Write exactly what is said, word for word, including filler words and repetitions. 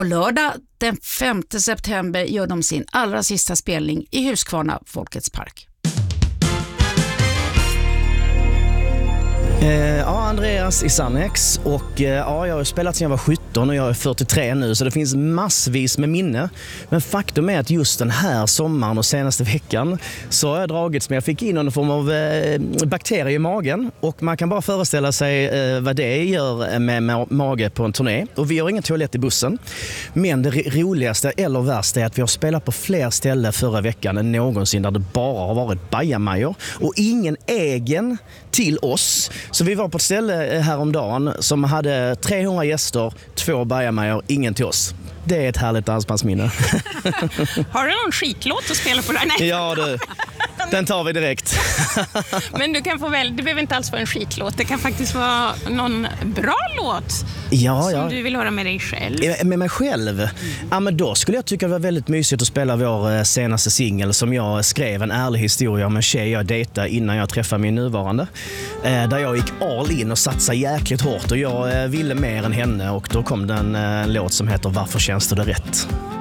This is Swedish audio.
Och lördag den femte september gör de sin allra sista spelning i Huskvarna Folkets park. Eh, ja, Andreas i Sannex och eh, ja, jag har spelat sedan jag var sjutton och jag är fyrtiotre nu, så det finns massvis med minne. Men faktum är att just den här sommaren och senaste veckan så har jag dragits med, jag fick in någon form av eh, bakterier i magen, och man kan bara föreställa sig eh, vad det gör med ma- mage på en turné. Och vi har ingen toalett i bussen, men det roligaste eller värsta är att vi har spelat på fler ställen förra veckan än någonsin där det bara har varit bajamajor och ingen egen till oss. Så vi var på ett ställe häromdagen som hade trehundra gäster, två bajamajor, ingen till oss. Det är ett härligt dansbandsminne. Har du någon skitlåt att spela på där? Nej. Ja, du. Den tar vi direkt. Men du kan få väl, det behöver inte alls vara en skitlåt. Det kan faktiskt vara någon bra låt ja, som ja. du vill höra med dig själv. Med mig själv? Ja, men då skulle jag tycka det var väldigt mysigt att spela vår senaste singel som jag skrev, en ärlig historia om en tjej jag dejtade innan jag träffade min nuvarande. Där jag gick all in och satsade jäkligt hårt och jag ville mer än henne, och då kom det en, en låt som heter Varför känns det rätt?